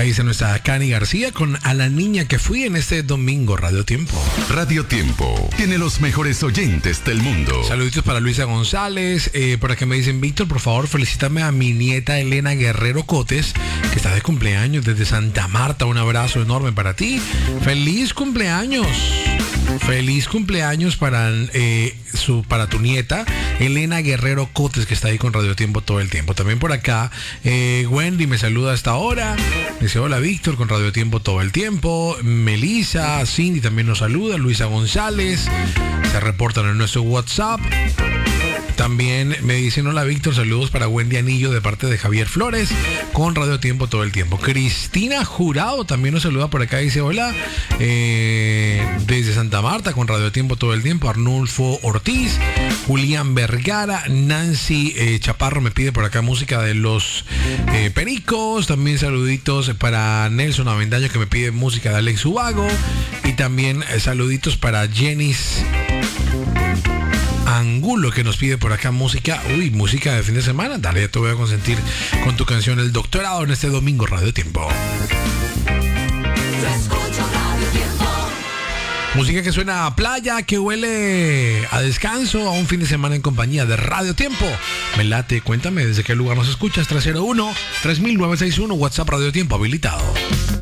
Ahí está nuestra Cani García con A la Niña que Fui en este domingo Radio Tiempo. Radio Tiempo tiene los mejores oyentes del mundo. Saluditos para Luisa González, por acá me dicen, Víctor, por favor, felicítame a mi nieta Elena Guerrero Cotes, que está de cumpleaños desde Santa Marta. Un abrazo enorme para ti. ¡Feliz cumpleaños! Feliz cumpleaños para tu nieta Elena Guerrero Cotes, que está ahí con Radio Tiempo todo el tiempo. También por acá Wendy me saluda hasta ahora. Dice hola Víctor, con Radio Tiempo todo el tiempo. Melissa, Cindy también nos saluda. Luisa González se reportan en nuestro WhatsApp. También me dicen hola Víctor, saludos para Wendy Anillo de parte de Javier Flores con Radio Tiempo todo el tiempo. Cristina Jurado también nos saluda por acá, dice hola desde Santa Marta con Radio Tiempo todo el tiempo. Arnulfo Ortiz, Julián Vergara, Nancy Chaparro me pide por acá música de los Pericos. También saluditos para Nelson Avendaño que me pide música de Alex Ubago. Y también saluditos para Jenis Angulo que nos pide por acá música. Música de fin de semana. Dale, ya te voy a consentir con tu canción El Doctorado en este domingo Radio Tiempo. Música que suena a playa, que huele a descanso, a un fin de semana en compañía de Radio Tiempo. Me late, cuéntame desde qué lugar nos escuchas. 301-3961, WhatsApp Radio Tiempo habilitado.